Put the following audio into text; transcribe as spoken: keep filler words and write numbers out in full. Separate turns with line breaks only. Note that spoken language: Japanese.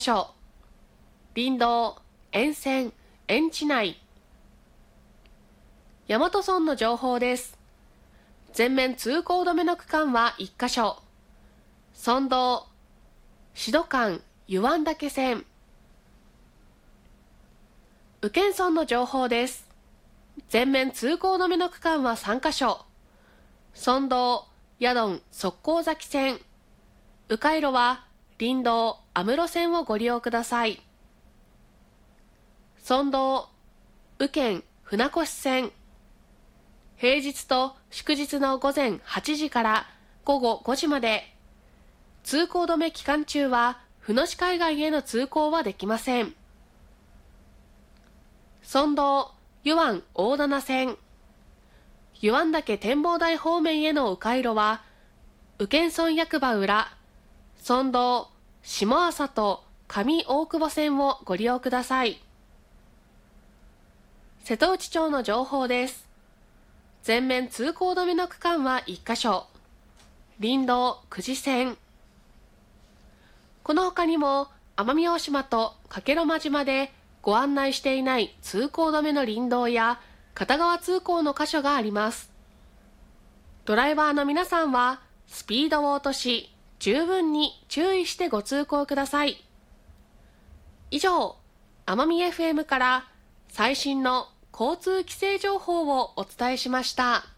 所、林道、沿線、園地内。大和村の情報です。全面通行止めの区間はいっかしょ。村道、志度間、湯湾岳線。宇検村の情報です。全面通行止めの区間はさんかしょ。村道、ヤドン、側溝崎線。迂回路は林道、安室線をご利用ください。村道、宇検、船越線。平日と祝日の午前はちじから午後ごじまで。通行止め期間中は船越海岸への通行はできません。村道、湯湾大棚線。湯湾岳展望台方面への迂回路は宇検村役場裏、村道、下朝と上大久保線をご利用ください。瀬戸内町の情報です。全面通行止めの区間はいっかしょ。林道、久慈線。この他にも奄美大島と加計呂麻島でご案内していない通行止めの林道や片側通行の箇所があります。ドライバーの皆さんはスピードを落とし、十分に注意してご通行ください。以上、奄美 エフエム から最新の交通規制情報をお伝えしました。